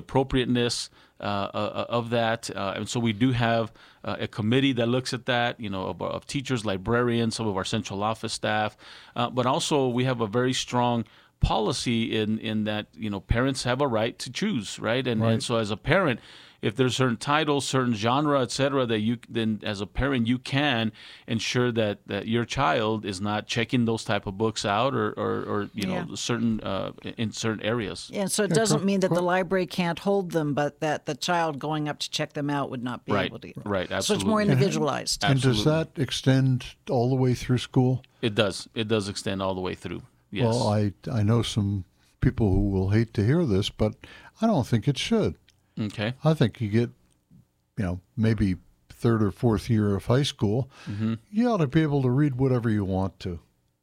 appropriateness of that. And so we do have a committee that looks at that, of teachers, librarians, some of our central office staff. But also we have a very strong policy in that, parents have a right to choose, right? And so as a parent, if there's certain titles, certain genre, et cetera, then as a parent, you can ensure that your child is not checking those type of books out or certain in certain areas. And so it doesn't mean that the library can't hold them, but that the child going up to check them out would not be able to. Right, absolutely. So it's more individualized. And does that extend all the way through school? It does. It does extend all the way through. Yes. Well, I know some people who will hate to hear this, but I don't think it should. Okay. I think you get, maybe third or fourth year of high school, you ought to be able to read whatever you want to.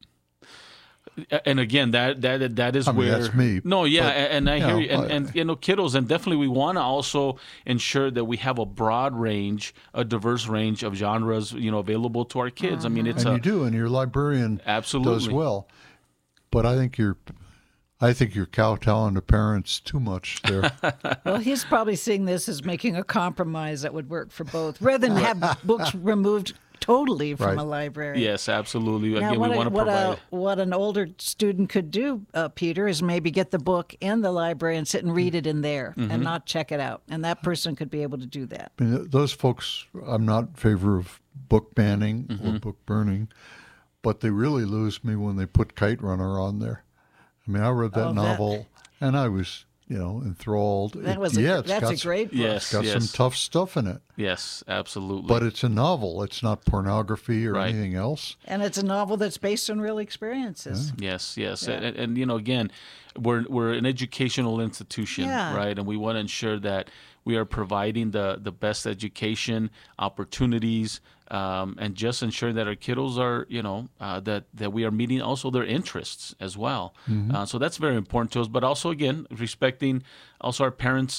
And again, that is where that's me. No, yeah, but, and I hear you, and kiddos, and definitely we want to also ensure that we have a broad range, a diverse range of genres, available to our kids. I mean, you do, and your librarian absolutely does well. But I think you're kowtowing to parents too much there. Well, he's probably seeing this as making a compromise that would work for both, rather than have books removed totally from a library. Yes, absolutely. Now, Again, we want to provide. What an older student could do, Peter, is maybe get the book in the library and sit and read it in there and not check it out. And that person could be able to do that. I mean, those folks, I'm not in favor of book banning or book burning, but they really lose me when they put Kite Runner on there. I mean, I read that novel, and I was, enthralled. That's a great book. Yes, it's got some tough stuff in it. Yes, absolutely. But it's a novel. It's not pornography or anything else. And it's a novel that's based on real experiences. Yes. And again, we're an educational institution, right? And we want to ensure that we are providing the best education opportunities, and just ensuring that our kiddos are, that we are meeting also their interests as well. So that's very important to us. But also, again, respecting also our parents'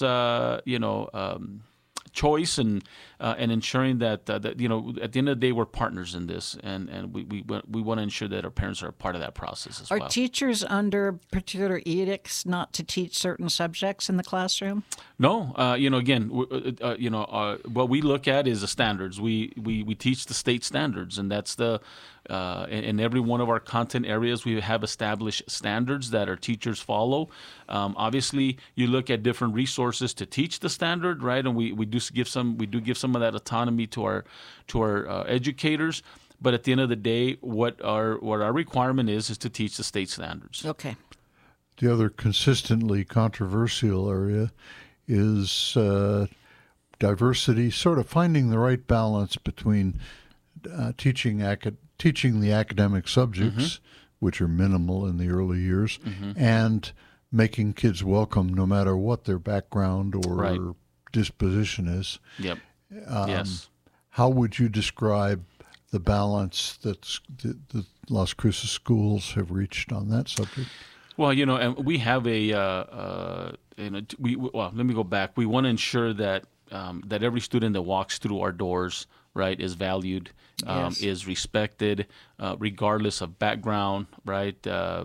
choice and ensuring that at the end of the day we're partners in this, and we want to ensure that our parents are a part of that process as well. Are teachers under particular edicts not to teach certain subjects in the classroom? No, again, what we look at is the standards. We teach the state standards, and that's in every one of our content areas, we have established standards that our teachers follow. Obviously, you look at different resources to teach the standard, right? And we do give some of that autonomy to our educators. But at the end of the day, what our requirement is to teach the state standards. Okay. The other consistently controversial area is diversity, sort of finding the right balance between teaching the academic subjects, which are minimal in the early years, and making kids welcome no matter what their background or disposition is. Yep. Yes. How would you describe the balance that the Las Cruces schools have reached on that subject? Well, and we have let me go back. We want to ensure that that every student that walks through our doors, right, is valued, is respected, regardless of background, right?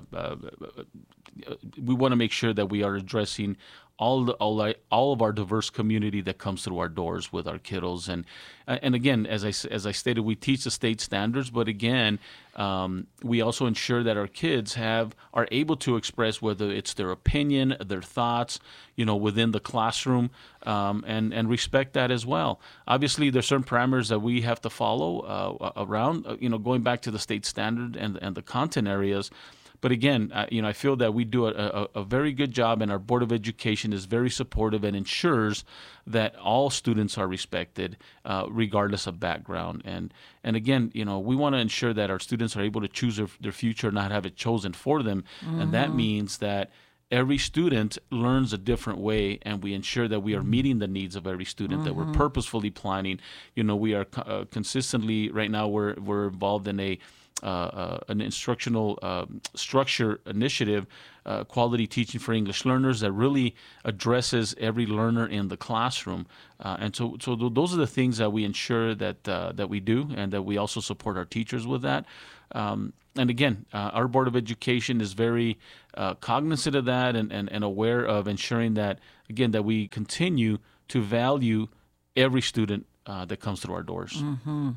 We want to make sure that we are addressing all of our diverse community that comes through our doors with our kiddos, and again, as I stated, we teach the state standards, but again, we also ensure that our kids are able to express whether it's their opinion, their thoughts, within the classroom, and respect that as well. Obviously, there's certain parameters that we have to follow around, going back to the state standard and the content areas. But again, I feel that we do a very good job, and our Board of Education is very supportive and ensures that all students are respected, regardless of background. And again, we want to ensure that our students are able to choose their future, not have it chosen for them. And that means that every student learns a different way, and we ensure that we are meeting the needs of every student, that we're purposefully planning. We are consistently, right now, we're involved in a an instructional structure initiative, Quality Teaching for English Learners, that really addresses every learner in the classroom. And so those are the things that we ensure that we do, and that we also support our teachers with that. And again, our Board of Education is very cognizant of that and aware of ensuring that, again, that we continue to value every student that comes through our doors. Mm-hmm.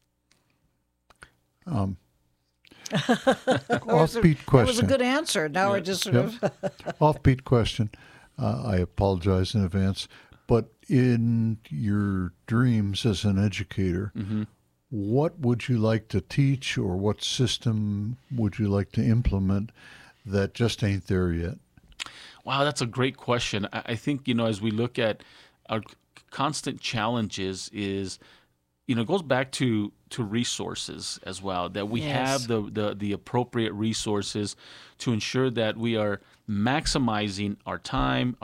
Offbeat question. That was a good answer. Now I just sort of... Offbeat question. I apologize in advance. But in your dreams as an educator, what would you like to teach, or what system would you like to implement that just ain't there yet? Wow, that's a great question. I think, as we look at our constant challenges is, it goes back to resources as well, that we have the appropriate resources to ensure that we are maximizing our time,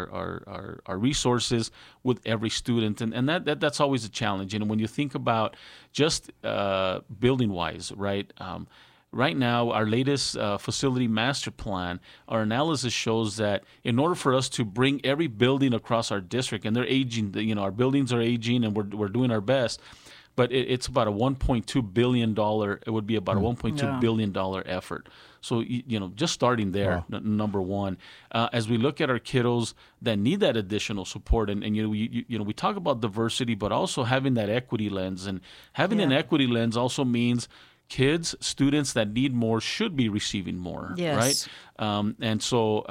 our resources with every student, and that's always a challenge. And when you think about just building wise, right? Right now, our latest facility master plan, our analysis shows that in order for us to bring every building across our district, and they're aging, our buildings are aging, and we're doing our best, but it's about a $1.2 billion. It would be about a $1.2 billion effort. So just starting there, number one, as we look at our kiddos that need that additional support, and we talk about diversity, but also having that equity lens, and having an equity lens also means kids, students that need more should be receiving more, right? And so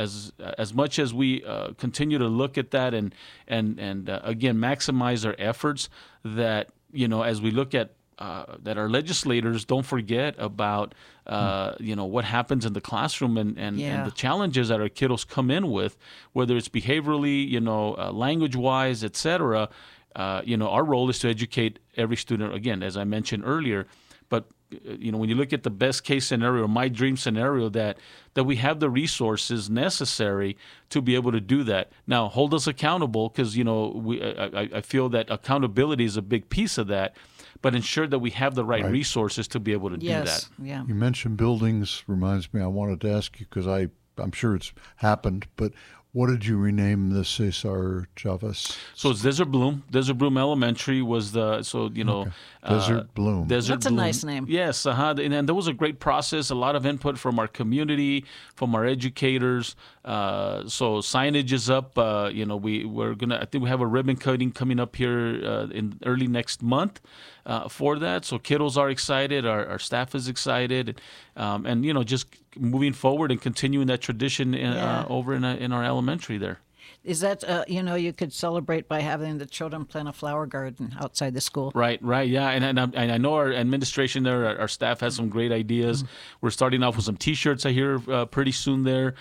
as much as we continue to look at that and again maximize our efforts, that as we look at that our legislators don't forget about what happens in the classroom and the challenges that our kiddos come in with, whether it's behaviorally, language-wise, etc. Our role is to educate every student, again, as I mentioned earlier. But when you look at the best case scenario, or my dream scenario, that we have the resources necessary to be able to do that. Now, hold us accountable, because I feel that accountability is a big piece of that. But ensure that we have the right resources to be able to do that. Yeah. You mentioned buildings. Reminds me, I wanted to ask you, because I'm sure it's happened, but what did you rename the Cesar Chavez? So it's Desert Bloom. Desert Bloom Elementary was Desert Bloom. That's a nice name. Yes, and there was a great process, a lot of input from our community, from our educators. So signage is up. We're gonna. I think we have a ribbon cutting coming up here in early next month for that. So kiddos are excited. Our staff is excited, and just moving forward and continuing that tradition over in our elementary there. Is that, you could celebrate by having the children plant a flower garden outside the school. Right, yeah. And I know our administration there, our staff has some great ideas. We're starting off with some T-shirts, I hear, pretty soon there.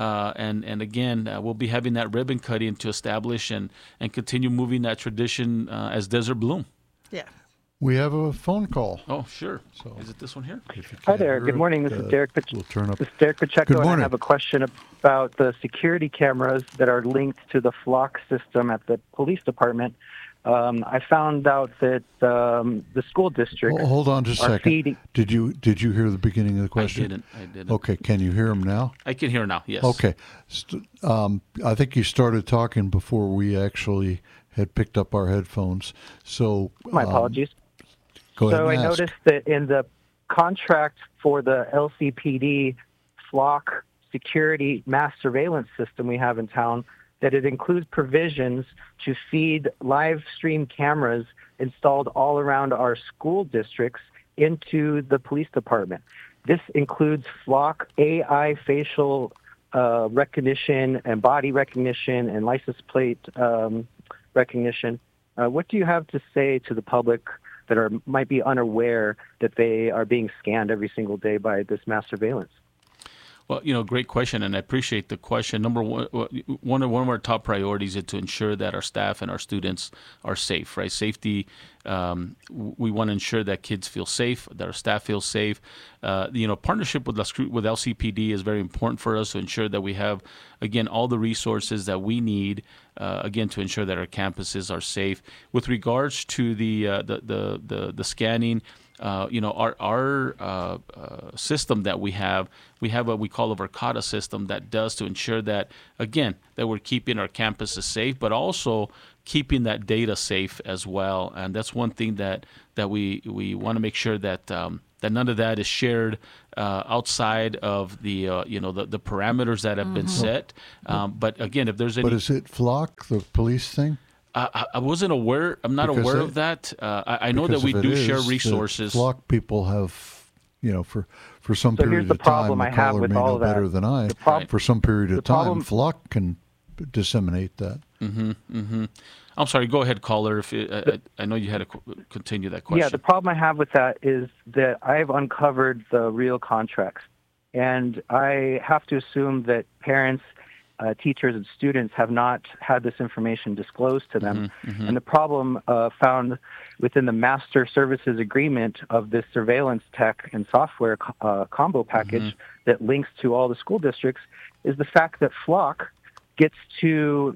And again, we'll be having that ribbon cutting to establish and continue moving that tradition as Desert Bloom. Yeah. We have a phone call. Oh, sure. So, is it this one here? Hi there. Good morning. This is Derek Pacheco. We'll turn up. This is Derek Pacheco, Good morning. and I have a question about the security cameras that are linked to the flock system at the police department. I found out that the school district. Hold on just a second. Did you hear the beginning of the question? I didn't. Okay. Can you hear him now? I can hear now. Yes. Okay. I think you started talking before we actually had picked up our headphones. So my apologies. Go ahead. So I and ask. noticed that in the contract for the LCPD flock security mass surveillance system we have in town, that it includes provisions to feed live stream cameras installed all around our school districts into the police department. This includes flock AI facial recognition and body recognition and license plate recognition. What do you have to say to the public that might be unaware that they are being scanned every single day by this mass surveillance? Well, great question, and I appreciate the question. Number one of our top priorities is to ensure that our staff and our students are safe, right? Safety, we want to ensure that kids feel safe, that our staff feels safe. Partnership with LCPD is very important for us to ensure that we have, again, all the resources that we need, again, to ensure that our campuses are safe. With regards to the scanning, our system that we have what we call a Verkada system that does to ensure that, again, that we're keeping our campuses safe, but also keeping that data safe as well. And that's one thing that we want to make sure that that none of that is shared outside of the the parameters that have been set. But again, if there's any, But is it Flock, the police thing? I wasn't aware. I'm not Because aware of that. I know that Because we if it do is, share the resources. Flock people have, for some So here's period the of time, problem the I have caller with may all know of that. better than I. The prob- For some period the of time, problem- Flock can disseminate that. I'm sorry. Go ahead, caller. If I know you had to continue that question. Yeah, the problem I have with that is that I've uncovered the real contracts, and I have to assume that parents, teachers, and students have not had this information disclosed to them. And the problem found within the master services agreement of this surveillance tech and software combo package that links to all the school districts is the fact that Flock gets to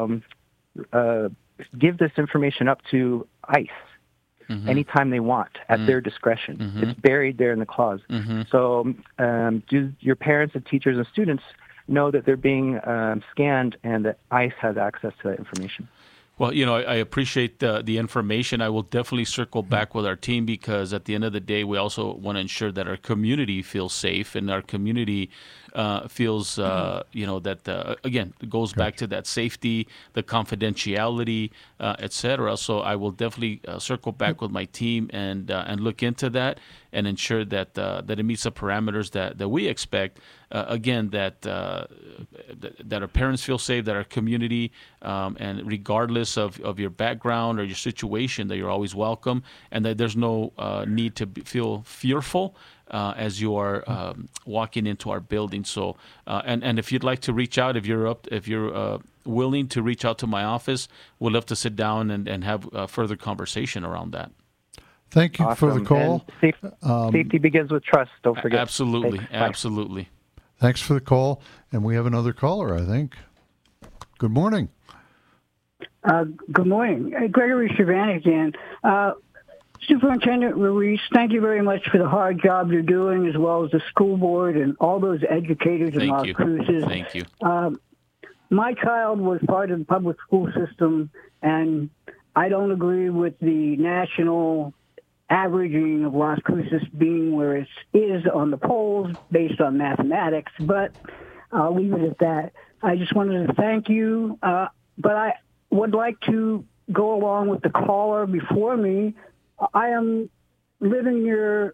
give this information up to ICE anytime they want at their discretion. It's buried there in the clause. So do your parents and teachers and students know that they're being scanned and that ICE has access to that information? Well, I appreciate the information. I will definitely circle back with our team because at the end of the day, we also want to ensure that our community feels safe and our community feels, that, again, it goes back to that safety, the confidentiality, et cetera. So I will definitely circle back with my team and look into that and ensure that it meets the parameters that we expect. Again, that our parents feel safe, that our community, and regardless of your background or your situation, that you're always welcome, and that there's no need to feel fearful as you are walking into our building. So, and if you'd like to reach out, if you're willing to reach out to my office, we'd love to sit down and have a further conversation around that. Thank you for the call. Safety begins with trust. Don't forget. Absolutely, Thanks. Bye. absolutely. Thanks for the call. And we have another caller, I think. Good morning. Good morning. Gregory Cervantes again. Superintendent Ruiz, thank you very much for the hard job you're doing, as well as the school board and all those educators in Las Cruces. Thank you. My child was part of the public school system, and I don't agree with the national averaging of Las Cruces being where it is on the polls based on mathematics, but I'll leave it at that. I just wanted to thank you, but I would like to go along with the caller before me. I am living near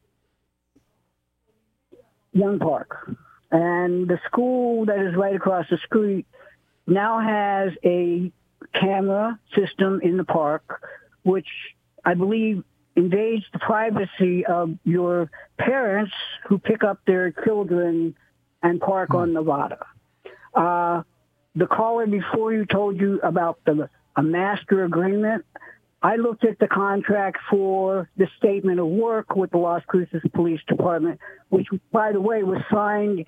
Young Park, and the school that is right across the street now has a camera system in the park, which I believe invades the privacy of your parents who pick up their children and park on Nevada. The caller before you told you about a master agreement. I looked at the contract for the statement of work with the Las Cruces Police Department, which, by the way, was signed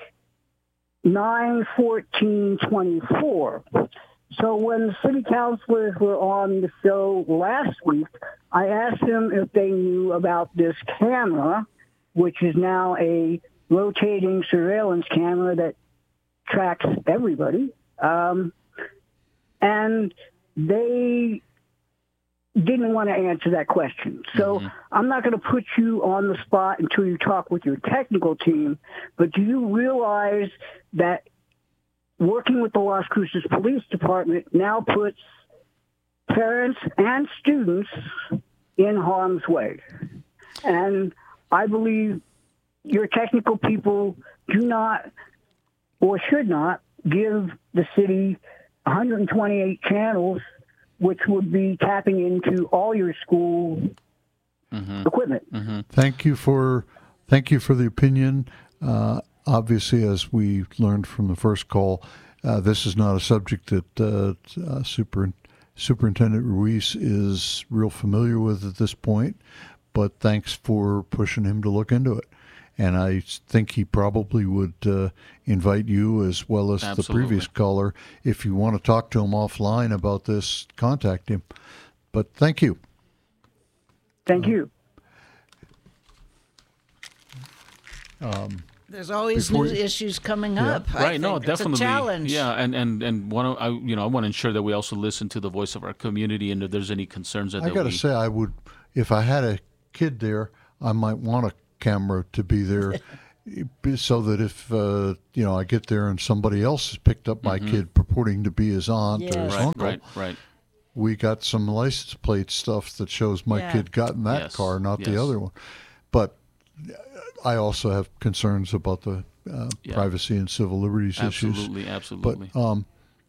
9/14/24. So when the city councilors were on the show last week, I asked them if they knew about this camera, which is now a rotating surveillance camera that tracks everybody. And they didn't want to answer that question. So I'm not going to put you on the spot until you talk with your technical team, but do you realize that working with the Las Cruces Police Department now puts parents and students in harm's way? And I believe your technical people do not or should not give the city 128 channels, which would be tapping into all your school equipment. Thank you for the opinion. Obviously, as we learned from the first call, this is not a subject that Superintendent Ruiz is real familiar with at this point, but thanks for pushing him to look into it. And I think he probably would invite you, as well as the previous caller, if you want to talk to him offline about this, contact him. But thank you. Thank you. There's always Before new you- issues coming up. I Right, no, think. definitely. It's a challenge. Yeah, and I want to ensure that we also listen to the voice of our community, and if there's any concerns that I got to say, I would, if I had a kid there, I might want a camera to be there, so that if I get there and somebody else has picked up my kid purporting to be his aunt or his Yes. uncle, right. we got some license plate stuff that shows my Yeah. kid got in that Yes, car, not yes. the other one. But I also have concerns about the privacy and civil liberties issues. Absolutely. But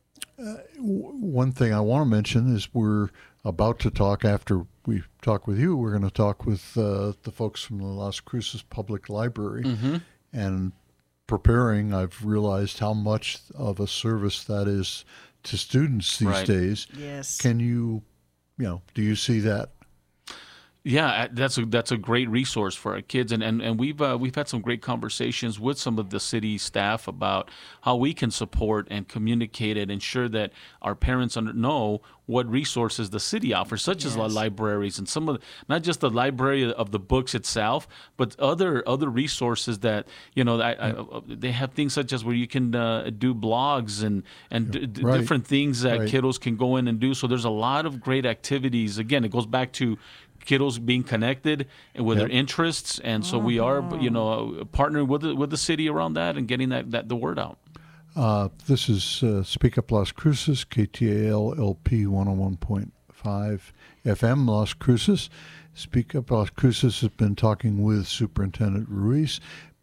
one thing I want to mention is we're about to talk, after we talk with you, we're going to talk with the folks from the Las Cruces Public Library. And preparing, I've realized how much of a service that is to students these Right. days. Yes. Can you, do you see that? Yeah, that's a great resource for our kids, and we've had some great conversations with some of the city staff about how we can support and communicate and ensure that our parents know what resources the city offers, such as the libraries and some of not just the library of the books itself, but other resources that they have things such as where you can do blogs and Right. different things that Right. kiddos can go in and do. So there's a lot of great activities. Again, it goes back to kiddos being connected and with their interests, and so we are, partnering with the city around that and getting the word out. This is Speak Up Las Cruces, KTAL LP 101.5 FM Las Cruces. Speak Up Las Cruces has been talking with Superintendent Ruiz.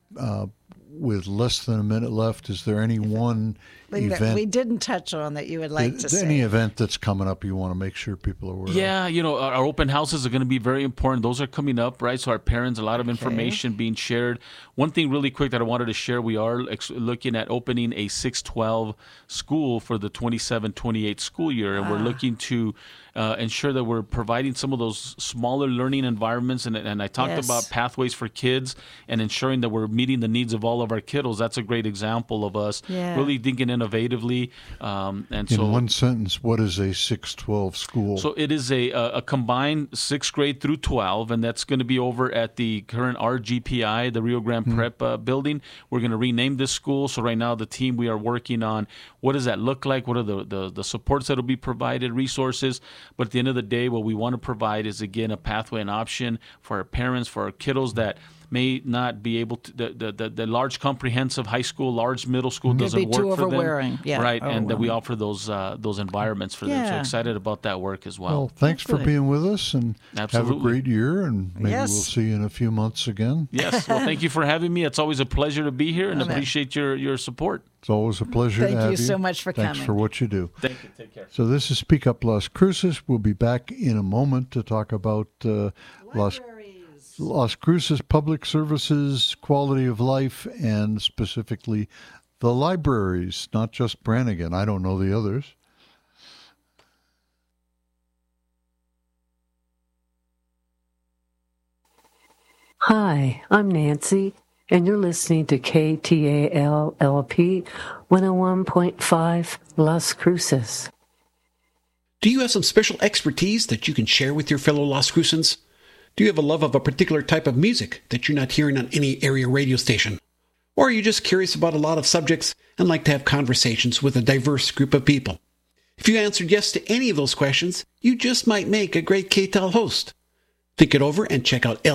With less than a minute left, is there any one event? We didn't touch on that you would like to say. Any event that's coming up you want to make sure people are aware of? Yeah, our open houses are going to be very important. Those are coming up, right? So our parents, a lot of information being shared. One thing really quick that I wanted to share, we are looking at opening a 612 school for the 27-28 school year, and we're looking to ensure that we're providing some of those smaller learning environments. And I talked about pathways for kids and ensuring that we're meeting the needs of all of our kiddos. That's a great example of us really thinking innovatively. In one sentence, what is a 612 school? So it is a combined 6th grade through 12, and that's going to be over at the current RGPI, the Rio Grande Prep building. We're going to rename this school. So right now the team, we are working on what does that look like? What are the supports that will be provided, resources? But at the end of the day, what we want to provide is, again, a pathway and option for our parents, for our kiddos that may not be able to, the large comprehensive high school, large middle school doesn't be work too for them. overwearing. Yeah, right, and that we overwhelming. offer those environments for them. So Yeah. excited about that work as well. Well, thanks for Good. being with us, and have a Absolutely. great year, and maybe Yes. we'll see you in a few months again. Yes, well, thank you for having me. It's always a pleasure to be here, and appreciate your support. It's always a pleasure Thank to have you so much for Thanks coming. for what you do. Thank you. Take care. So this is Speak Up Las Cruces. We'll be back in a moment to talk about Las Cruces Public Services, quality of life, and specifically the libraries, not just Brannigan. I don't know the others. Hi, I'm Nancy, and you're listening to KTAL-LP 101.5 Las Cruces. Do you have some special expertise that you can share with your fellow Las Crucens? Do you have a love of a particular type of music that you're not hearing on any area radio station? Or are you just curious about a lot of subjects and like to have conversations with a diverse group of people? If you answered yes to any of those questions, you just might make a great KTAL host. Think it over and check out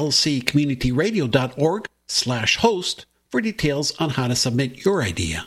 lccommunityradio.org/host for details on how to submit your idea.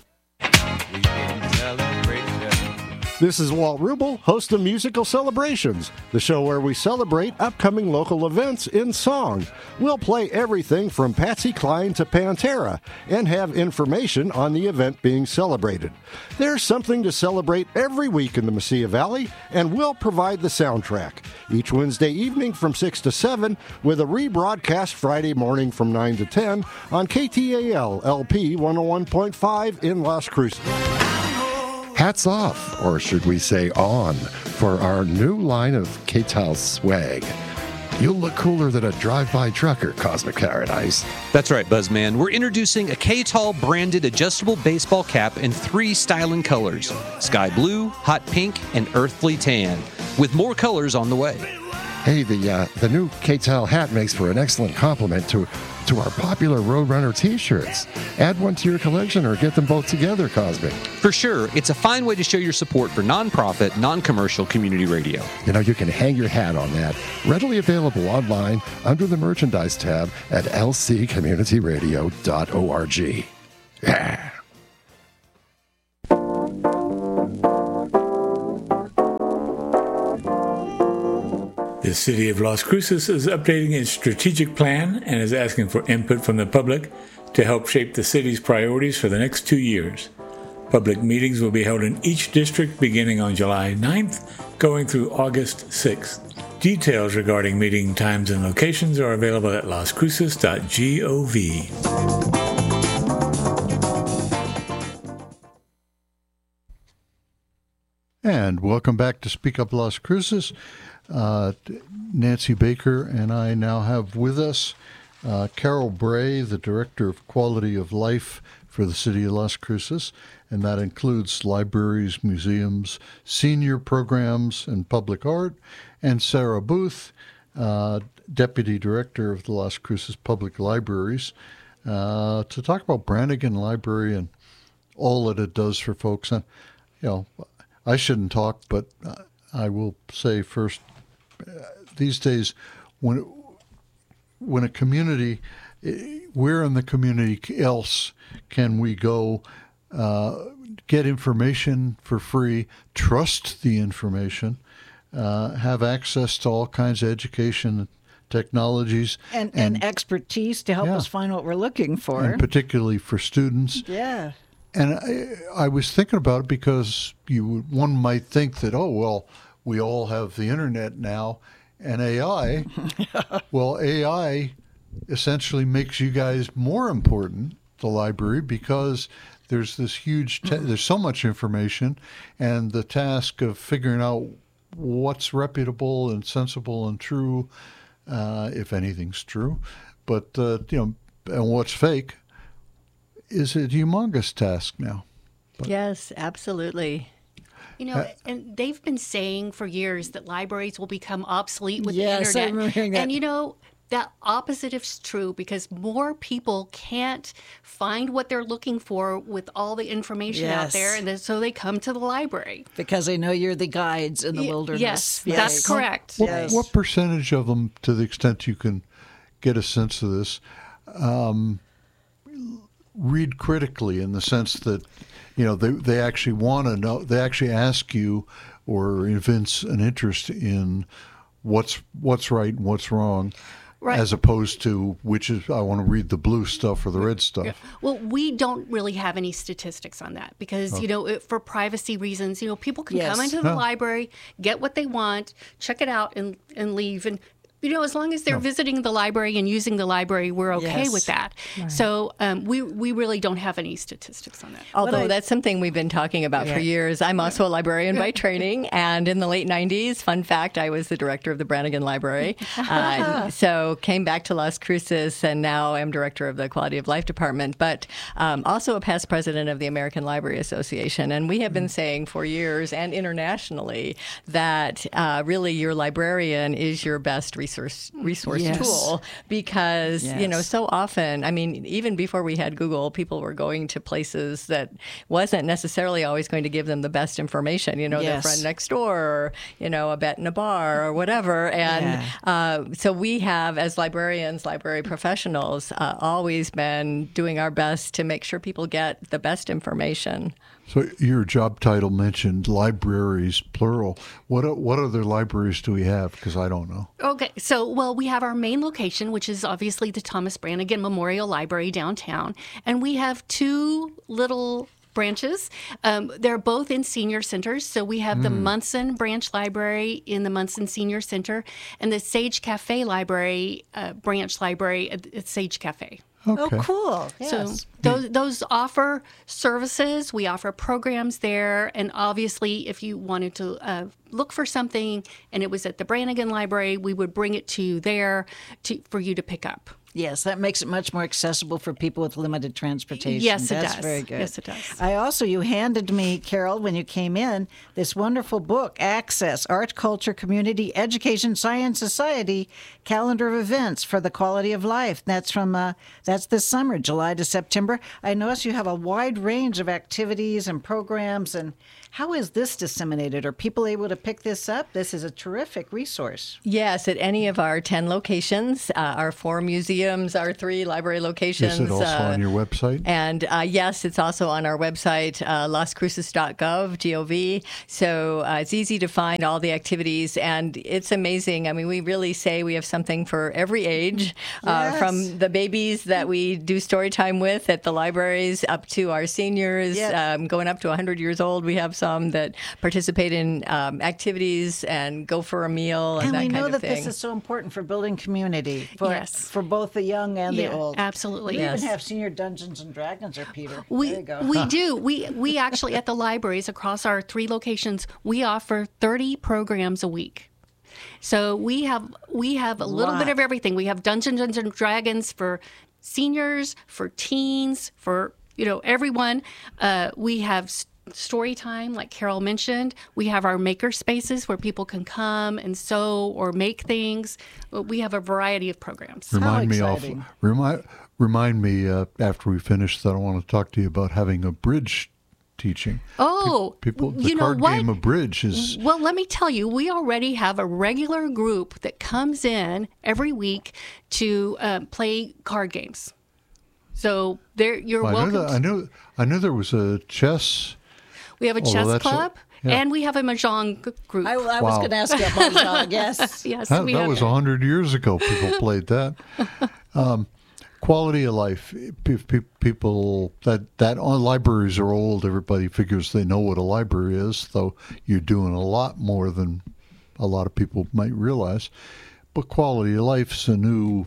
This is Walt Rubel, host of Musical Celebrations, the show where we celebrate upcoming local events in song. We'll play everything from Patsy Cline to Pantera and have information on the event being celebrated. There's something to celebrate every week in the Mesilla Valley, and we'll provide the soundtrack each Wednesday evening from 6 to 7 with a rebroadcast Friday morning from 9 to 10 on KTAL LP 101.5 in Las Cruces. Hats off, or should we say on, for our new line of KTAL swag. You'll look cooler than a drive-by trucker, Cosmic Paradise. That's right, Buzzman. We're introducing a KTAL branded adjustable baseball cap in 3 styling colors: sky blue, hot pink, and earthly tan, with more colors on the way. Hey, the new KTAL hat makes for an excellent complement to to our popular Roadrunner t-shirts. Add one to your collection or get them both together, Cosmic. For sure, it's a fine way to show your support for nonprofit, non-commercial community radio. You know, you can hang your hat on that. Readily available online under the merchandise tab at lccommunityradio.org. Yeah. The City of Las Cruces is updating its strategic plan and is asking for input from the public to help shape the city's priorities for the next 2 years. Public meetings will be held in each district beginning on July 9th, going through August 6th. Details regarding meeting times and locations are available at lascruces.gov. And welcome back to Speak Up Las Cruces. Nancy Baker and I now have with us Carol Bray, the Director of Quality of Life for the City of Las Cruces, and that includes libraries, museums, senior programs, and public art, and Sarah Booth, Deputy Director of the Las Cruces Public Libraries, to talk about Brannigan Library and all that it does for folks. And, you know, I shouldn't talk, but I will say first, these days, when a community, where in the community else can we go get information for free, trust the information, have access to all kinds of education technologies. And expertise to help us find what we're looking for. And particularly for students. Yeah. And I was thinking about it because one might think that, oh, well, we all have the internet now and AI. Well, AI essentially makes you guys more important, the library, because there's this huge, there's so much information, and the task of figuring out what's reputable and sensible and true, if anything's true, but, and what's fake, is a humongous task now. But, yes, absolutely. You know, and they've been saying for years that libraries will become obsolete with the internet. I remember hearing that. And, you know, that opposite is true because more people can't find what they're looking for with all the information out there. And so they come to the library. Because they know you're the guides in the wilderness. Yes, that's correct. What percentage of them, to the extent you can get a sense of this, read critically in the sense that, you know, they actually want to know, they actually ask you or evince an interest in what's right and what's wrong, as opposed to which is, I want to read the blue stuff or the red stuff. Yeah. Well, we don't really have any statistics on that because, you know, for privacy reasons, you know, people can come into the library, get what they want, check it out and leave. And you know, as long as they're visiting the library and using the library, we're okay with that. Right. So we really don't have any statistics on that. Although that's something we've been talking about for years. I'm also a librarian by training, and in the late 90s, fun fact, I was the director of the Brannigan Library. So came back to Las Cruces, and now I'm director of the Quality of Life Department, but also a past president of the American Library Association. And we have been saying for years and internationally that really your librarian is your best resource tool because, you know, so often, I mean, even before we had Google, people were going to places that wasn't necessarily always going to give them the best information, you know, their friend next door or, you know, a bet in a bar or whatever. And so we have, as librarians, library professionals, always been doing our best to make sure people get the best information. So your job title mentioned libraries, plural. What other libraries do we have? Because I don't know. Okay, so, well, we have our main location, which is obviously the Thomas Brannigan Memorial Library downtown. And we have two little branches. They're both in senior centers. So we have the Munson Branch Library in the Munson Senior Center and the Sage Cafe Library, branch library at Sage Cafe. Okay. Oh, cool. Yes. So those offer services. We offer programs there. And obviously, if you wanted to look for something and it was at the Brannigan Library, we would bring it to you there for you to pick up. Yes, that makes it much more accessible for people with limited transportation. Yes, it That's does. very good. Yes, it does. You handed me, Carol, when you came in, this wonderful book, Access, Art, Culture, Community, Education, Science, Society, Calendar of Events for the Quality of Life. That's that's this summer, July to September. I notice you have a wide range of activities and programs. And how is this disseminated? Are people able to pick this up? This is a terrific resource. Yes, at any of our 10 locations, our 4 museums, our 3 library locations. Is it also on your website? And yes, it's also on our website, lascruces.gov, G-O-V. So it's easy to find all the activities, and it's amazing. I mean, we really say we have something for every age, Yes. from the babies that we do story time with at the libraries up to our seniors, going up to 100 years old. We have some that participate in activities and go for a meal and that we kind know of that thing. this is so important for building community for both the young and Yeah, the old. absolutely. We Yes. even have senior Dungeons and Dragons there, Peter. We there you go. we do. We actually at the libraries across our 3 locations, we offer 30 programs a week. So we have a little bit of everything. We have Dungeons and Dragons for seniors, for teens, for everyone. We have story time, like Carol mentioned. We have our maker spaces where people can come and sew or make things. We have a variety of programs. Remind me after we finish that I want to talk to you about having a bridge teaching. Oh, people, the you know card what? game of bridge is. Well, let me tell you, we already have a regular group that comes in every week to play card games. So you're welcome. I knew there was a chess. We have a chess club, and we have a mahjong group. I was going to ask you about mahjong. Yes, yes. That was 100 years ago. People played that. Quality of life. People that libraries are old. Everybody figures they know what a library is, though you're doing a lot more than a lot of people might realize. But quality of life's a new.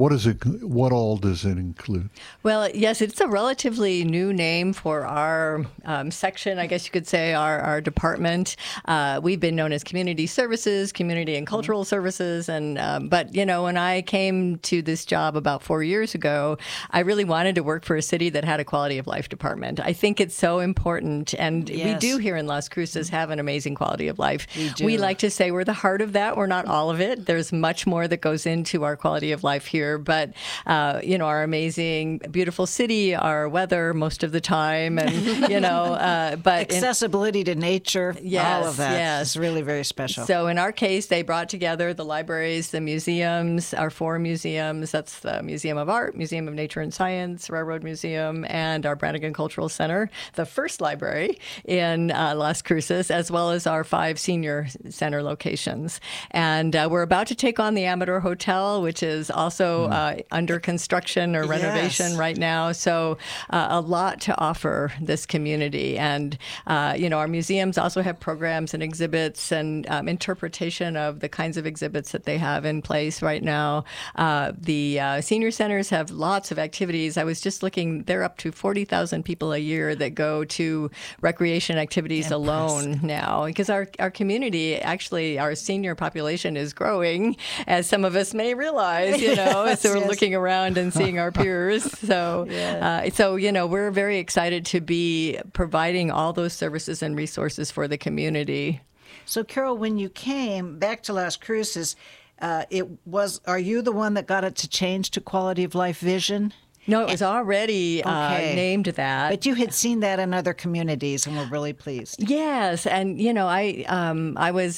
What all does it include? Well, yes, it's a relatively new name for our section, I guess you could say, our department. We've been known as Community Services, Community and Cultural Services. But, when I came to this job about 4 years ago, I really wanted to work for a city that had a quality of life department. I think it's so important. And we do here in Las Cruces have an amazing quality of life. We like to say we're the heart of that. We're not all of it. There's much more that goes into our quality of life here. But, our amazing, beautiful city, our weather most of the time, and, but accessibility to nature, all of that is really very special. So in our case, they brought together the libraries, the museums, our 4 museums. That's the Museum of Art, Museum of Nature and Science, Railroad Museum, and our Brannigan Cultural Center, the first library in Las Cruces, as well as our 5 senior center locations. And we're about to take on the Amador Hotel, which is also under construction or renovation right now. So a lot to offer this community. And, our museums also have programs and exhibits and interpretation of the kinds of exhibits that they have in place right now. The senior centers have lots of activities. I was just looking, they're up to 40,000 people a year that go to recreation activities alone now. Because our community, actually, our senior population is growing, as some of us may realize, So we're looking around and seeing our peers. So, we're very excited to be providing all those services and resources for the community. So, Carol, when you came back to Las Cruces, are you the one that got it to change to quality of life vision? No, it was already named that. But you had seen that in other communities and were really pleased. Yes, and I'm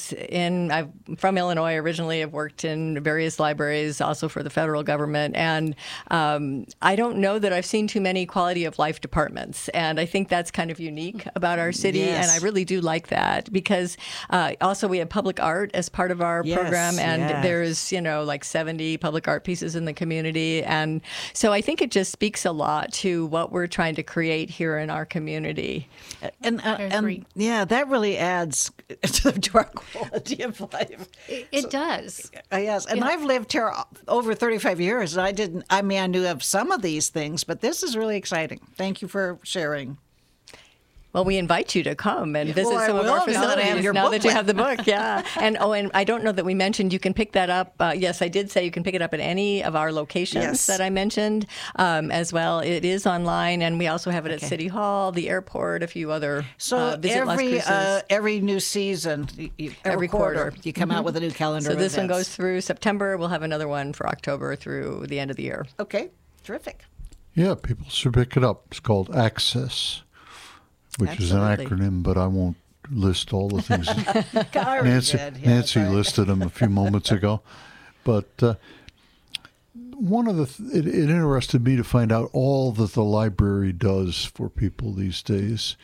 from Illinois originally. I've worked in various libraries, also for the federal government, and I don't know that I've seen too many quality of life departments, and I think that's kind of unique about our city, and I really do like that because also we have public art as part of our program, and there's like 70 public art pieces in the community, and so I think it just speaks a lot to what we're trying to create here in our community. And that really adds to our quality of life. It does. Yes. And I've lived here over 35 years. And I knew of some of these things, but this is really exciting. Thank you for sharing. Well, we invite you to come and visit Well, some of our I will, now that I have facilities your now that you booklet. have the book. Yeah. And I don't know that we mentioned you can pick that up. Yes, I did say you can pick it up at any of our locations Yes. that I mentioned as well. It is online, and we also have it at City Hall, the airport, a few other So Visit Las Cruces. every new season, every quarter, you come out with a new calendar. So of this one events. goes through September. We'll have another one for October through the end of the year. Okay, terrific. Yeah, people should pick it up. It's called Access, which is an Absolutely. acronym, but I won't list all the things. I already Nancy, did. Yeah, Nancy sorry. listed them a few moments ago. But one of it interested me to find out all that the library does for people these days.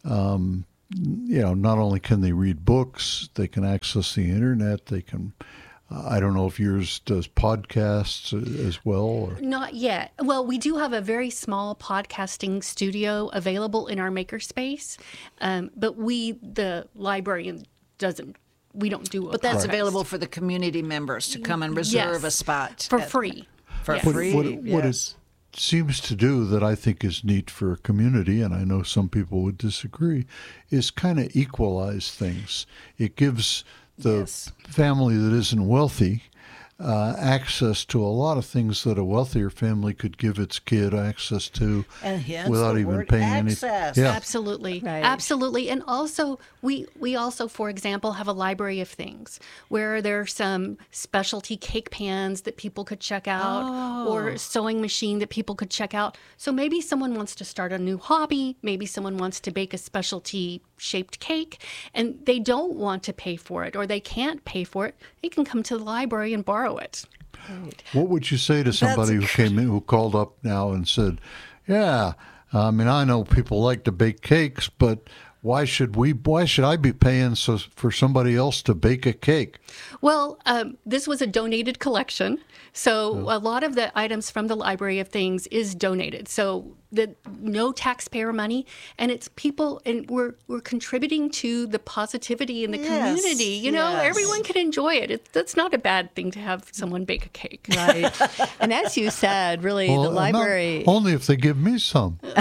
Not only can they read books, they can access the internet, they can... I don't know if yours does podcasts as well. Or... Not yet. Well, we do have a very small podcasting studio available in our makerspace, but the librarian we don't do. But that's podcast. available for the community members to come and reserve a spot for free. For Yes. free. What it seems to do that I think is neat for a community, and I know some people would disagree, is kind of equalize things. It gives the family that isn't wealthy access to a lot of things that a wealthier family could give its kid access to without even paying anything. Yeah. Absolutely. Right. Absolutely. And also, we also, for example, have a library of things where there are some specialty cake pans that people could check out or a sewing machine that people could check out. So maybe someone wants to start a new hobby. Maybe someone wants to bake a specialty shaped cake and they don't want to pay for it or they can't pay for it. They can come to the library and borrow it. What would you say to somebody who came in, who called up now and said, yeah, I mean, I know people like to bake cakes, but why should I be paying for somebody else to bake a cake? Well, this was a donated collection. So a lot of the items from the Library of Things is donated. So no taxpayer money, and it's people, and we're contributing to the positivity in the community. You know, everyone can enjoy it. That's not a bad thing to have someone bake a cake. Right. And as you said, really, the library... Only if they give me some. Well,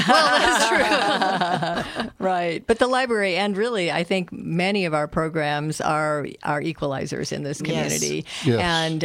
that's true. Right. But the library, and really, I think many of our programs are equalizers in this community. Yes. And,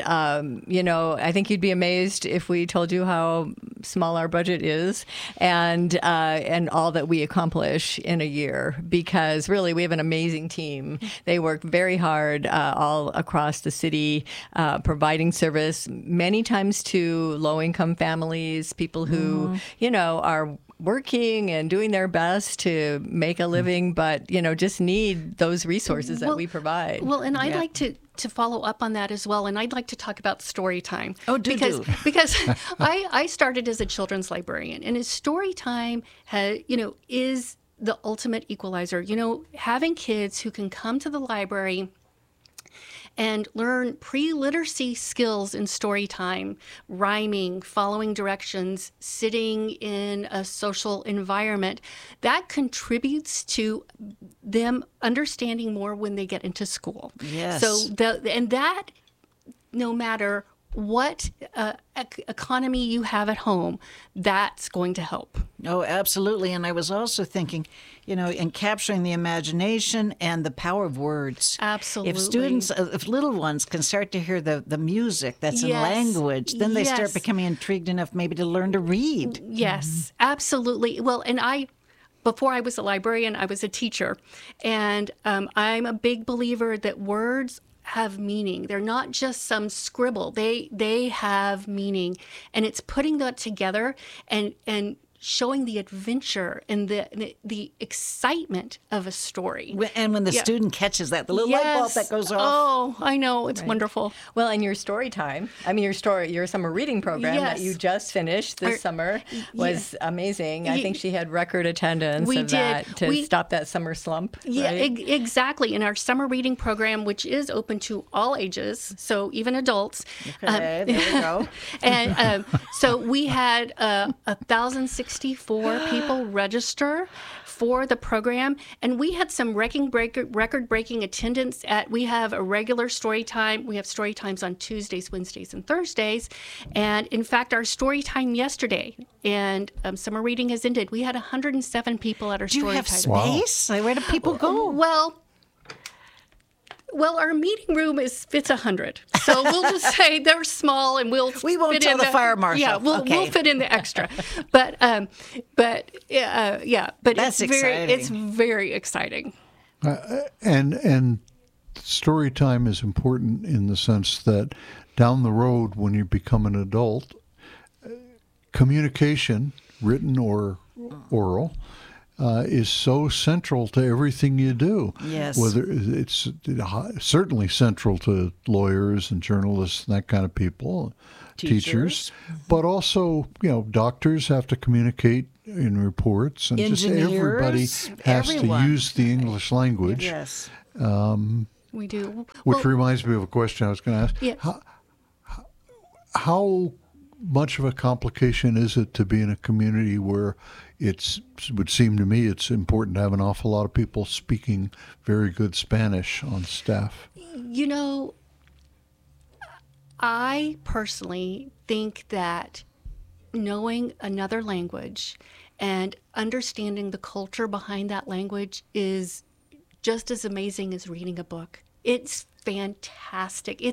I think you'd be amazed if we told you how small our budget is and all that we accomplish in a year, because really we have an amazing team. They work very hard all across the city, providing service many times to low-income families, people who, are working and doing their best to make a living, but, just need those resources that we provide. Well, and I'd like to follow up on that as well, and I'd like to talk about story time. Oh, do. Because I started as a children's librarian, and story time is the ultimate equalizer. Having kids who can come to the library and learn pre-literacy skills in story time, rhyming, following directions, sitting in a social environment, that contributes to them understanding more when they get into school. Yes. So that no matter what economy you have at home, that's going to help. Oh, absolutely. And I was also thinking, in capturing the imagination and the power of words. Absolutely. If little ones can start to hear the music that's in language, then they start becoming intrigued enough maybe to learn to read. Yes, absolutely. Well, and before I was a librarian, I was a teacher. And I'm a big believer that words have meaning. They're not just some scribble. They have meaning. And it's putting that together and showing the adventure and the excitement of a story. And when the student catches that, the little light bulb that goes off. Oh, I know. It's wonderful. Well, and your story time, your summer reading program that you just finished this summer was amazing. I think she had record attendance to stop that summer slump. Yeah, right? Exactly. In our summer reading program, which is open to all ages, so even adults. Okay, there we go. And so we had 1,060 64 people register for the program, and we had some record-breaking attendance we have a regular story time. We have story times on Tuesdays, Wednesdays, and Thursdays. And in fact, our story time yesterday, and summer reading has ended, we had 107 people at our story time. Do you have space? Wow. Where do people go? Well, our meeting room fits 100, so we'll just say they're small, and we won't tell the fire marshal. Yeah, we'll fit in the extra, but That's exciting. It's very exciting. And story time is important in the sense that down the road, when you become an adult, communication, written or oral, is so central to everything you do. Yes. Whether it's certainly central to lawyers and journalists and that kind of people, teachers, but also, doctors have to communicate in reports, and just everybody has to use the English language. Yes. We do. Which reminds me of a question I was going to ask. Yeah. How much of a complication is it to be in a community where would seem to me it's important to have an awful lot of people speaking very good Spanish on staff? I personally think that knowing another language and understanding the culture behind that language is just as amazing as reading a book. It's fantastic.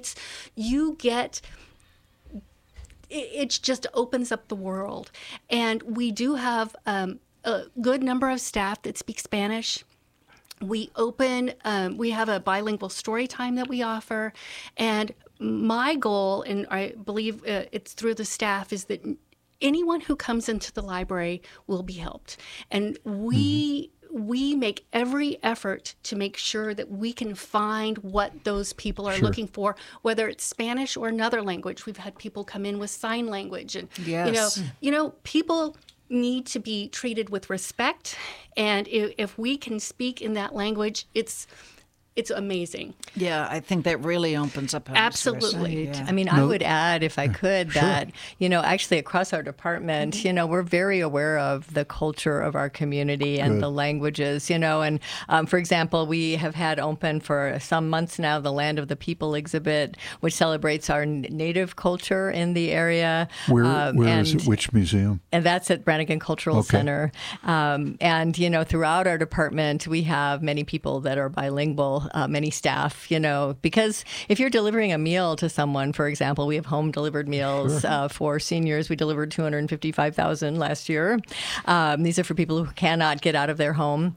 It just opens up the world. And we do have a good number of staff that speak Spanish. We have a bilingual story time that we offer. And my goal, and I believe it's through the staff, is that anyone who comes into the library will be helped. And we make every effort to make sure that we can find what those people are looking for, whether it's Spanish or another language. We've had people come in with sign language, and people need to be treated with respect. And if we can speak in that language, it's amazing. Yeah, I think that really opens up. Absolutely. Yeah. I mean, I would add, if I could, that, actually across our department, we're very aware of the culture of our community and the languages, and for example, we have had open for some months now the Land of the People exhibit, which celebrates our native culture in the area. Where is it? Which museum? And that's at Brannigan Cultural Center. And, throughout our department, we have many people that are bilingual. Many staff, because if you're delivering a meal to someone, for example, we have home delivered meals for seniors. We delivered 255,000 last year. These are for people who cannot get out of their home.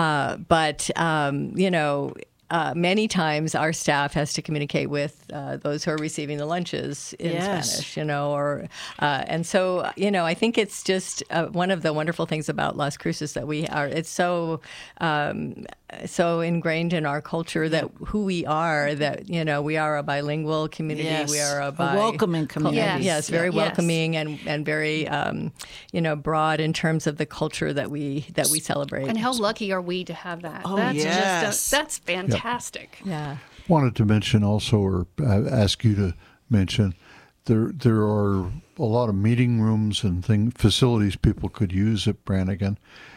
Many times our staff has to communicate with those who are receiving the lunches in Spanish, and so, I think it's just one of the wonderful things about Las Cruces that it's so ingrained in our culture that who we are, that, we are a bilingual community. Yes. We are a welcoming community. Yes, very welcoming and very, broad in terms of the culture that we celebrate. And how lucky are we to have that? Oh, that's fantastic. Yeah. Wanted to mention also, or ask you to mention, there are a lot of meeting rooms and facilities people could use at Brannigan.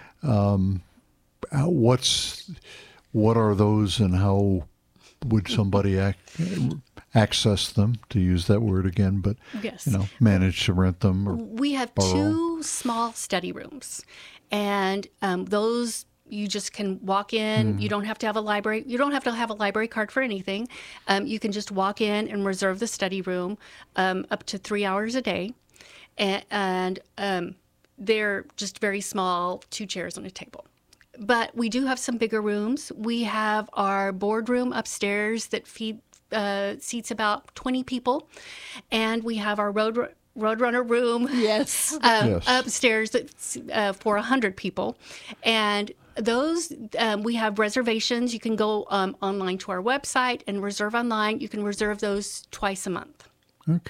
What are those, and how would somebody access them, to use that word again, but manage to rent them? Or we have borrow? 2 small study rooms, and those you just can walk in. You don't have to have a library. You don't have to have a library card for anything. You can just walk in and reserve the study room up to 3 hours a day, and they're just very small, 2 chairs and a table. But we do have some bigger rooms. We have our boardroom upstairs that seats about 20 people, and we have our Roadrunner room upstairs that's for 100 people. And those, we have reservations. You can go online to our website and reserve online. You can reserve those twice a month. Okay.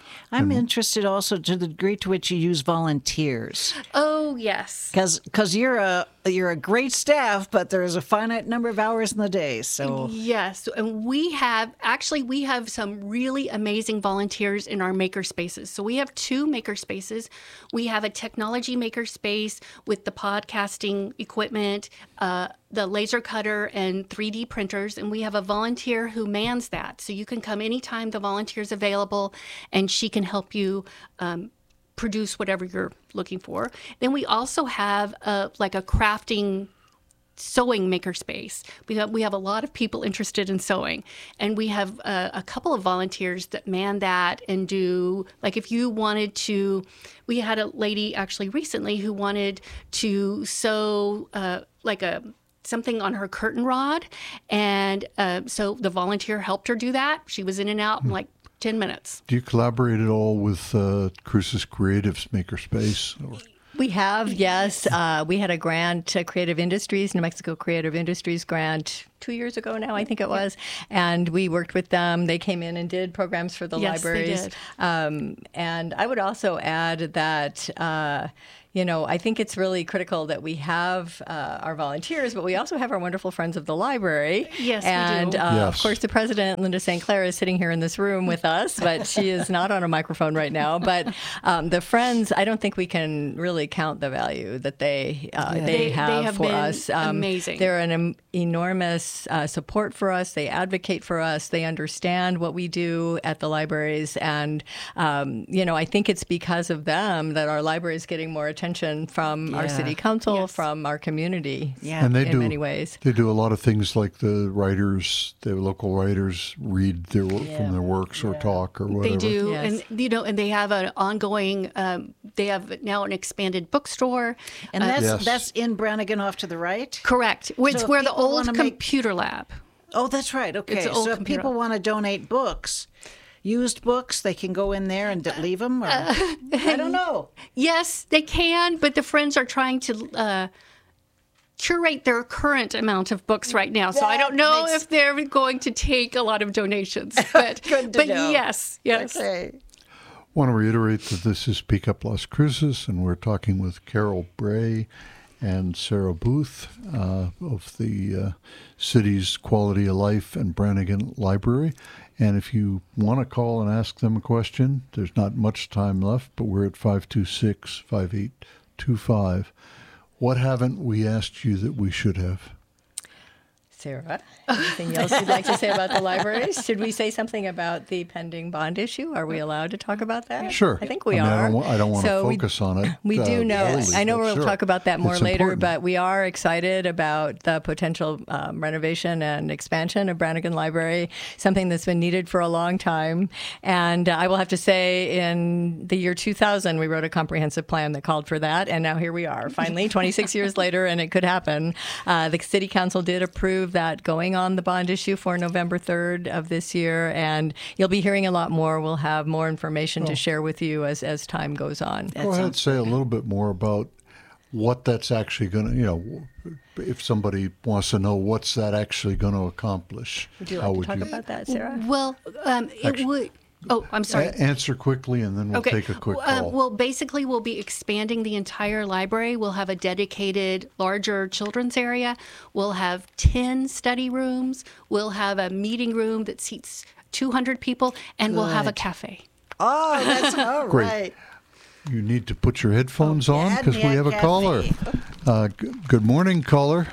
I'm interested also to the degree to which you use volunteers. Oh, yes. Because you're a great staff, but there's a finite number of hours in the day. So yes, and we have some really amazing volunteers in our maker spaces. So we have 2 maker spaces. We have a technology maker space with the podcasting equipment, the laser cutter, and 3D printers, and we have a volunteer who mans that. So you can come anytime the volunteer's available, and she can help you produce whatever you're looking for. Then we also have a crafting sewing makerspace. We have a lot of people interested in sewing, and we have a couple of volunteers that man that and do, like, if you wanted to, we had a lady actually recently who wanted to sew something on her curtain rod, and so the volunteer helped her do that. She was in and out in like 10 minutes. Do you collaborate at all with Cruces Creatives Makerspace? We have, yes. We had a grant, Creative Industries, New Mexico Creative Industries grant 2 years ago now, I think it was. And we worked with them. They came in and did programs for the libraries. They did. And I would also add that I think it's really critical that we have our volunteers, but we also have our wonderful friends of the library. Yes, and, we do. Of course, the president, Linda St. Clair, is sitting here in this room with us, but she is not on a microphone right now. But the friends, I don't think we can really count the value that they have for us. Amazing. They're an enormous support for us. They advocate for us. They understand what we do at the libraries. And, I think it's because of them that our library is getting more attention from our city council, from our community, and in many ways. They do a lot of things like the local writers read their work from their works or talk or whatever. They do, and and they have an ongoing. They have now an expanded bookstore, and that's in Brannigan off to the right. Correct. It's where the old computer lab. Oh, that's right. Okay, so if people want to donate books. Used books, they can go in there and leave them? Or, I don't know. Yes, they can, but the friends are trying to curate their current amount of books right now. So I don't know if they're going to take a lot of donations. But, yes. Okay. I want to reiterate that this is Speak Up Las Cruces, and we're talking with Carol Bray and Sarah Booth of the city's Quality of Life and Brannigan Library. And if you want to call and ask them a question, there's not much time left, but we're at 526-5825. What haven't we asked you that we should have? Sarah, anything else you'd like to say about the libraries? Should we say something about the pending bond issue? Are we allowed to talk about that? Sure. I think we are. I don't want to focus on it. We do know. Really, I know we'll talk about that more later, important. but we are excited about the potential renovation and expansion of Brannigan Library, something that's been needed for a long time. And I will have to say, in the year 2000, we wrote a comprehensive plan that called for that, and now here we are, finally, 26 years later, and it could happen. The City Council did approve that going on the bond issue for November 3rd of this year, and you'll be hearing a lot more. We'll have more information to share with you as time goes on. Go ahead and say a little bit more about what that's actually going to, if somebody wants to know what's that actually going to accomplish. Would you like to talk about that, Sarah? Well, it would... Oh, I'm sorry. Answer quickly, and then we'll take a quick call. Well, basically, we'll be expanding the entire library. We'll have a dedicated, larger children's area. We'll have 10 study rooms. We'll have a meeting room that seats 200 people, and we'll have a cafe. Oh, that's all right. You need to put your headphones on because we have a caller. Good morning, caller.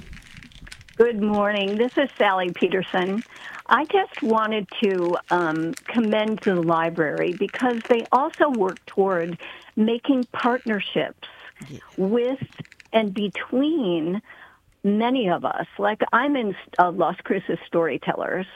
Good morning. This is Sally Peterson. I just wanted to commend the library because they also work toward making partnerships with and between many of us. Like I'm in Las Cruces Storytellers,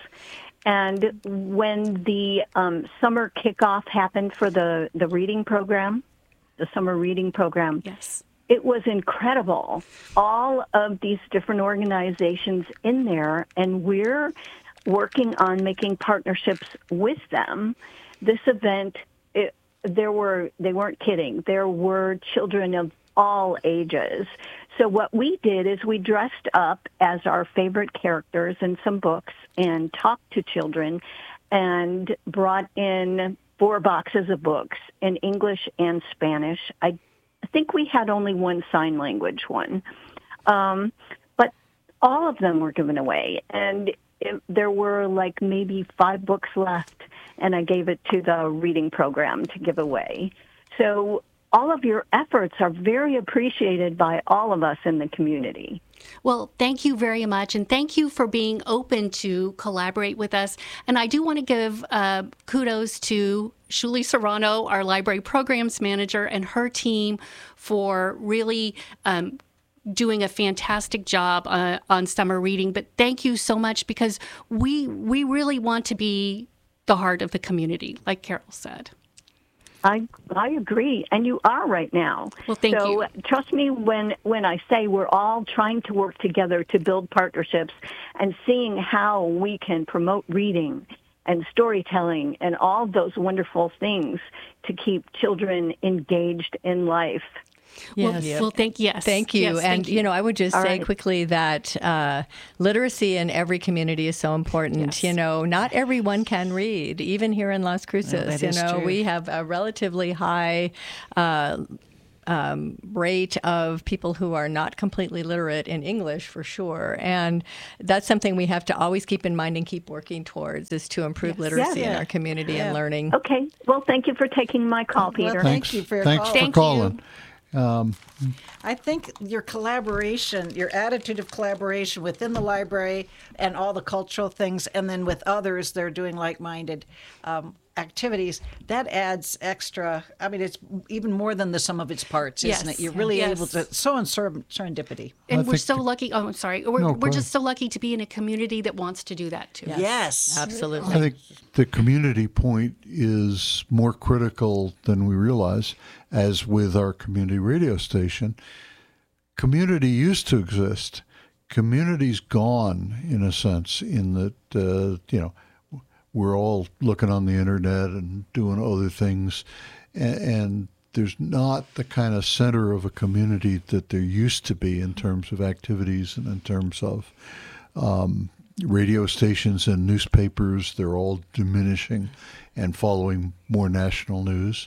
and when the summer kickoff happened for the reading program, the summer reading program, yes, it was incredible. All of these different organizations in there, and we're working on making partnerships with them. This event, they weren't kidding. There were children of all ages. So what we did is we dressed up as our favorite characters in some books and talked to children and brought in 4 boxes of books in English and Spanish. I think we had only one sign language one. But all of them were given away. And there were like maybe 5 books left, and I gave it to the reading program to give away. So all of your efforts are very appreciated by all of us in the community. Well, thank you very much, and thank you for being open to collaborate with us. And I do want to give kudos to Shuli Serrano, our library programs manager, and her team for really doing a fantastic job on summer reading. But thank you so much, because we really want to be the heart of the community, like Carol said. I agree, and you are right now. Well, thank you. So trust me when I say we're all trying to work together to build partnerships and seeing how we can promote reading and storytelling and all those wonderful things to keep children engaged in life. Yes. Well, thank you. Yes, and, I would just say quickly that literacy in every community is so important. Yes. Not everyone can read, even here in Las Cruces. True. We have a relatively high rate of people who are not completely literate in English, for sure. And that's something we have to always keep in mind and keep working towards, is to improve literacy in our community and learning. Okay. Well, thank you for taking my call, Peter. Well, thank you for your Thanks call. for calling. I think your collaboration, your attitude of collaboration within the library and all the cultural things, and then with others that are doing like-minded activities, that adds extra. I mean, it's even more than the sum of its parts, isn't it? You're really able to, so in serendipity. And we're so lucky. Oh, I'm sorry. We're just so lucky to be in a community that wants to do that, too. Yes. Absolutely. I think the community point is more critical than we realize, as with our community radio station. Community used to exist. Community's gone, in a sense, in that, we're all looking on the internet and doing other things, and there's not the kind of center of a community that there used to be in terms of activities and in terms of radio stations and newspapers. They're all diminishing and following more national news.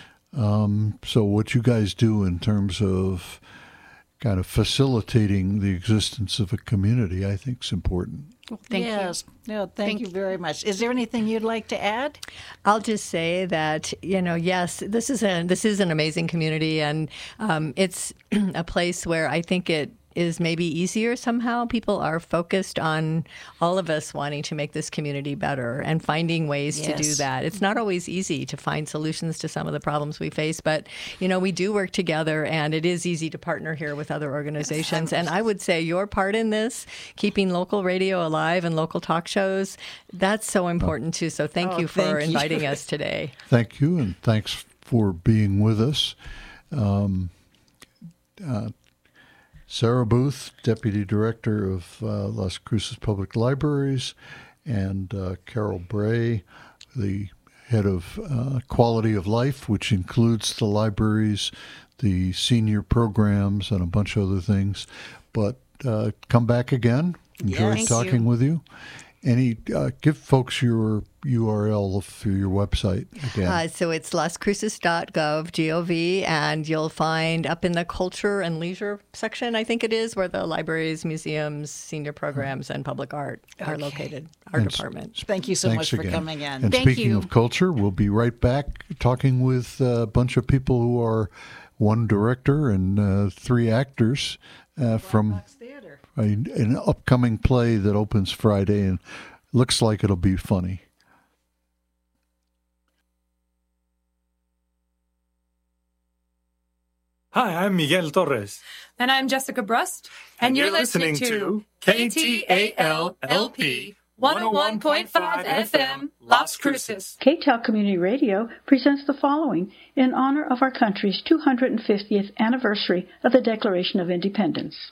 So what you guys do in terms of kind of facilitating the existence of a community, I think is important. Well, thank you. No, thank you very much. Is there anything you'd like to add? I'll just say that, yes, this is an amazing community, and it's a place where I think it is maybe easier somehow. People are focused on all of us wanting to make this community better and finding ways to do that. It's not always easy to find solutions to some of the problems we face, but, we do work together, and it is easy to partner here with other organizations. And I would say your part in this, keeping local radio alive and local talk shows, that's so important too. So thank you for inviting us today. Thank you, and thanks for being with us. Sarah Booth, Deputy Director of Las Cruces Public Libraries, and Carol Bray, the Head of Quality of Life, which includes the libraries, the senior programs, and a bunch of other things. But come back again. Enjoyed talking with you. Give folks your URL for your website again. So it's lascruces.gov, G-O-V, and you'll find up in the culture and leisure section, I think it is, where the libraries, museums, senior programs, and public art are located, our department. Thank you so much for coming in. And speaking of culture, we'll be right back talking with a bunch of people who are one director and 3 actors from an upcoming play that opens Friday and looks like it'll be funny. Hi, I'm Miguel Torres. And I'm Jessica Brust. And you're listening to KTAL-LP 101.5 FM, Las Cruces. KTAL Community Radio presents the following in honor of our country's 250th anniversary of the Declaration of Independence.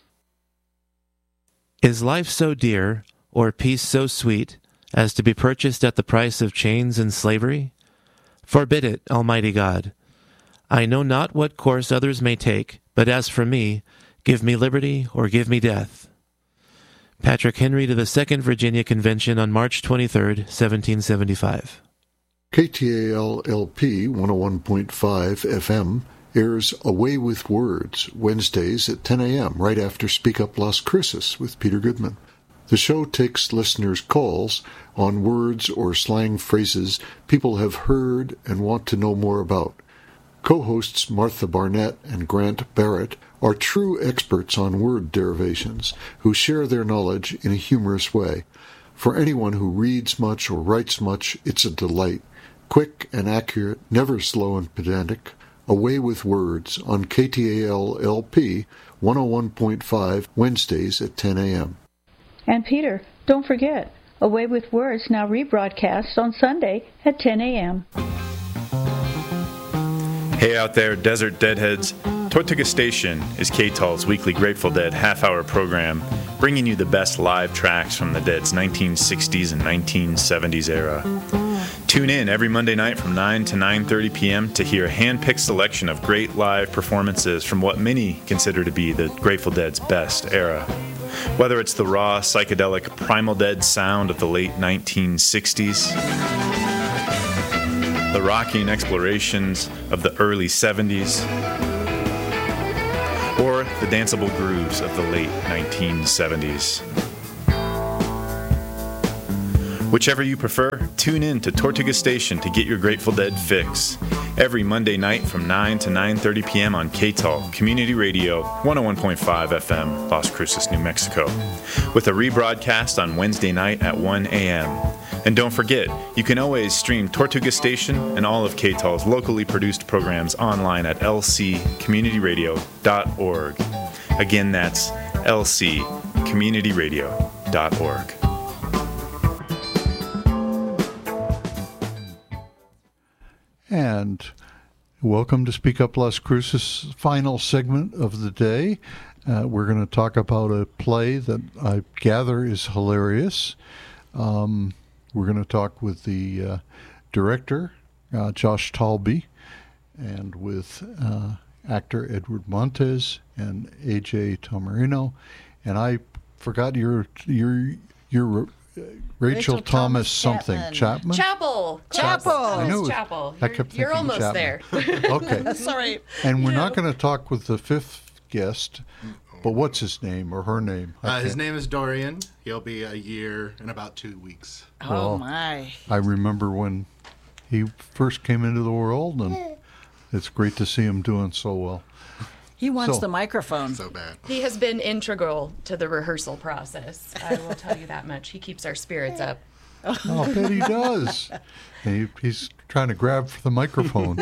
Is life so dear, or peace so sweet, as to be purchased at the price of chains and slavery? Forbid it, Almighty God. I know not what course others may take, but as for me, give me liberty or give me death. Patrick Henry to the Second Virginia Convention on March 23, 1775. KTAL-LP 101.5 FM airs Away with Words, Wednesdays at 10 a.m., right after Speak Up Las Cruces with Peter Goodman. The show takes listeners' calls on words or slang phrases people have heard and want to know more about. Co-hosts Martha Barnett and Grant Barrett are true experts on word derivations who share their knowledge in a humorous way. For anyone who reads much or writes much, it's a delight. Quick and accurate, never slow and pedantic. Away with Words on KTAL-LP 101.5 Wednesdays at 10 a.m. And Peter, don't forget, Away with Words now rebroadcasts on Sunday at 10 a.m. Hey out there, Desert Deadheads. Tortuga Station is KTAL's weekly Grateful Dead half-hour program, bringing you the best live tracks from the Dead's 1960s and 1970s era. Tune in every Monday night from 9 to 9:30 p.m. to hear a hand-picked selection of great live performances from what many consider to be the Grateful Dead's best era. Whether it's the raw, psychedelic Primal Dead sound of the late 1960s, the rocking explorations of the early 70s, or the danceable grooves of the late 1970s. Whichever you prefer, tune in to Tortuga Station to get your Grateful Dead fix. Every Monday night from 9 to 9:30 p.m. on KTAL, Community Radio, 101.5 FM, Las Cruces, New Mexico, with a rebroadcast on Wednesday night at 1 a.m. And don't forget, you can always stream Tortuga Station and all of KTAL's locally produced programs online at lccommunityradio.org. Again, that's lccommunityradio.org. And welcome to Speak Up Las Cruces' final segment of the day. We're going to talk about a play that I gather is hilarious. We're going to talk with the director, Josh Talby, and with actor Edward Montes and A.J. Tomarino. And I forgot your Rachel Thomas something. Chapman? Chapel. I knew it was, Chapel. I kept You're thinking almost Chapman. there. Okay. That's all right. And we're not going to talk with the fifth guest, but what's his name or her name? His name is Dorian. He'll be a year in about 2 weeks. Oh, my. I remember when he first came into the world, and it's great to see him doing so well. He wants the microphone. So bad. He has been integral to the rehearsal process. I will tell you that much. He keeps our spirits up. Oh, I bet he does. And he's trying to grab for the microphone.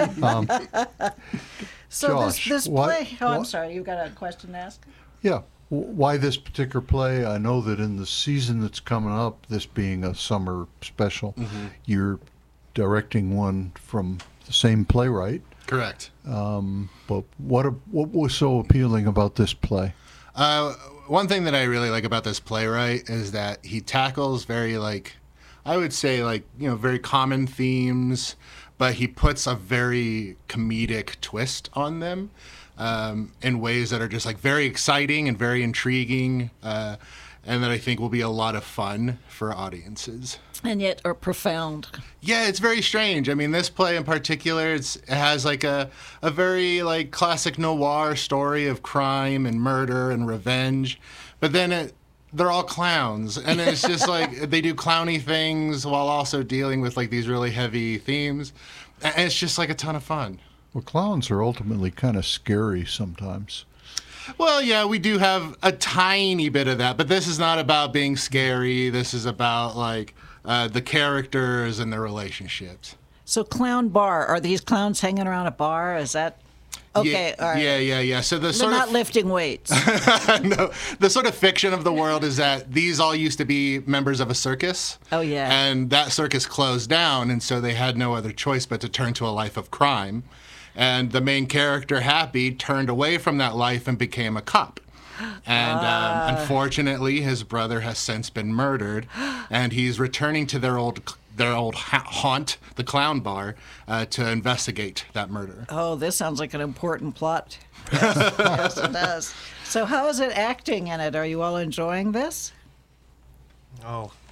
So Josh, this play... I'm sorry. You got a question to ask? Yeah. Why this particular play? I know that in the season that's coming up, this being a summer special, you're directing one from the same playwright. Correct. But what was so appealing about this play? One thing that I really like about this playwright is that he tackles very, I would say, very common themes, but he puts a very comedic twist on them in ways that are just, very exciting and very intriguing, and that I think will be a lot of fun for audiences. And yet are profound. Yeah, it's very strange. I mean, this play in particular, it has a very classic noir story of crime and murder and revenge, but then they're all clowns, and it's just they do clowny things while also dealing with these really heavy themes, and it's just a ton of fun. Well, clowns are ultimately kind of scary sometimes. Well, yeah, we do have a tiny bit of that, but this is not about being scary. This is about the characters and their relationships. So clown bar, are these clowns hanging around a bar? Is that... Okay, yeah, all right. Yeah. So They're not lifting weights. No, the sort of fiction of the world is that these all used to be members of a circus. Oh, yeah. And that circus closed down, and so they had no other choice but to turn to a life of crime. And the main character, Happy, turned away from that life and became a cop. And unfortunately, his brother has since been murdered, and he's returning to their old haunt, the clown bar, to investigate that murder. Oh, this sounds like an important plot. Yes, it does. So how is it acting in it? Are you all enjoying this? Oh,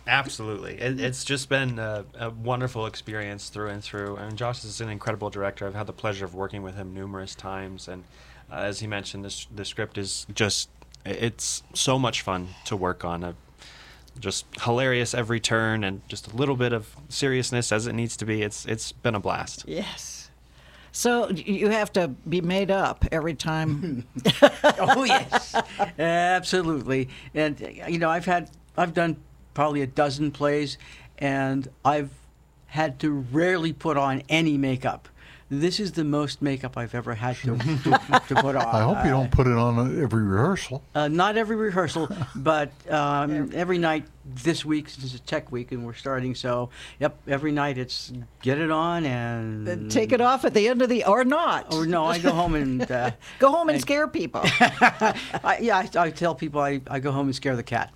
Absolutely. It's just been a wonderful experience through and through. And Josh is an incredible director. I've had the pleasure of working with him numerous times. And as he mentioned, the script is just, it's so much fun to work on. Just hilarious every turn and just a little bit of seriousness as it needs to be. It's been a blast. Yes. So you have to be made up every time. Oh, yes. Absolutely. And, I've done probably a dozen plays, and I've had to rarely put on any makeup. This is the most makeup I've ever had to put on. I hope you don't put it on every rehearsal. Not every rehearsal, but every night this week, since it's tech week and we're starting. So, every night it's get it on and then take it off at the end of or not. Or no, I go home and go home and scare people. I tell people I go home and scare the cat.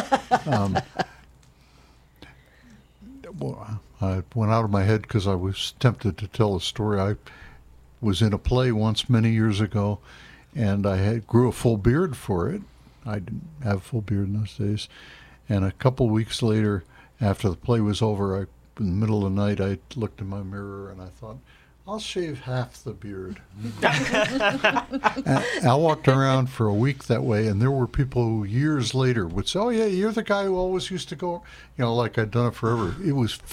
Well, I went out of my head because I was tempted to tell a story. I was in a play once many years ago, and I grew a full beard for it. I didn't have a full beard in those days. And a couple weeks later, after the play was over, in the middle of the night, I looked in my mirror and I thought, I'll shave half the beard. I walked around for a week that way, and there were people who years later would say, oh, yeah, you're the guy who always used to go, like I'd done it forever. It was